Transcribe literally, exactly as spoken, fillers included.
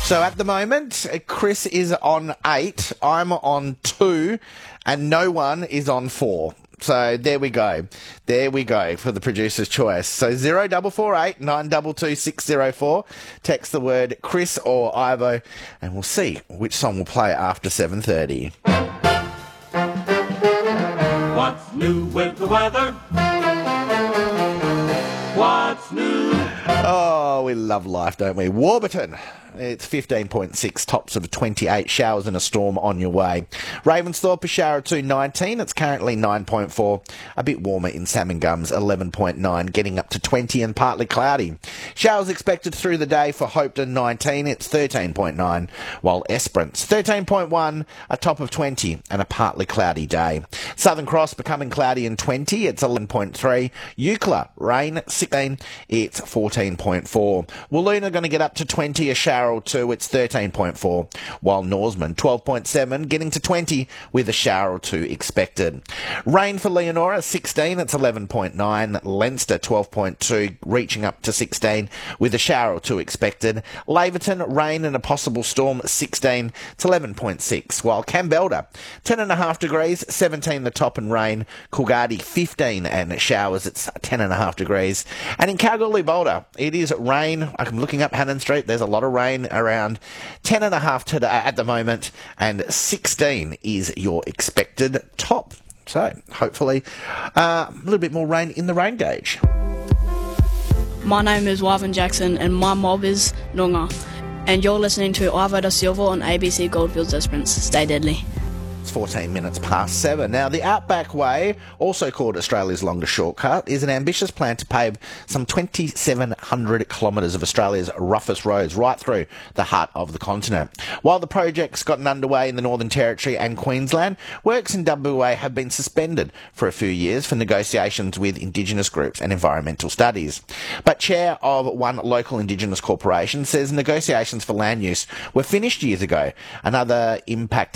So at the moment, Chris is on eight, I'm on two, and no one is on four. So there we go. There we go for the producer's choice. So zero double four eight nine double two six zero four. Text the word Chris or Ivo, and we'll see which song will play after seven thirty. What's new with the weather? What's new? Oh, we love life, don't we? Warburton. It's fifteen point six, tops of twenty-eight, showers and a storm on your way. Ravensthorpe, a shower or two, nineteen. It's currently nine point four. A bit warmer in Salmon Gums, eleven point nine, getting up to twenty and partly cloudy. Showers expected through the day for Hopetoun, nineteen. It's thirteen point nine, while Esperance, thirteen point one, a top of twenty and a partly cloudy day. Southern Cross becoming cloudy and twenty. It's eleven point three. Eucla, rain, sixteen. It's fourteen point four. Walloona going to get up to twenty, a shower or two, it's thirteen point four, while Norseman, twelve point seven, getting to twenty with a shower or two expected. Rain for Leonora, sixteen, it's eleven point nine. Leinster, twelve point two, reaching up to sixteen with a shower or two expected. Laverton, rain and a possible storm, sixteen, it's eleven point six, while Campbelda, ten point five degrees, seventeen the top and rain. Coolgardie, fifteen and showers, it's ten point five degrees. And in Kalgoorlie Boulder, it is rain. I'm looking up Hannon Street, there's a lot of rain around ten and a half today at the moment, and sixteen is your expected top. So hopefully uh, a little bit more rain in the rain gauge. My name is Wyvern Jackson and my mob is Noongar, and you're listening to Ivo da Silva on A B C Goldfields Esperance. Stay deadly. It's fourteen minutes past seven. Now, the Outback Way, also called Australia's longest shortcut, is an ambitious plan to pave some twenty-seven hundred kilometres of Australia's roughest roads right through the heart of the continent. While the project's gotten underway in the Northern Territory and Queensland, works in W A have been suspended for a few years for negotiations with Indigenous groups and environmental studies. But chair of one local Indigenous corporation says negotiations for land use were finished years ago. Another impact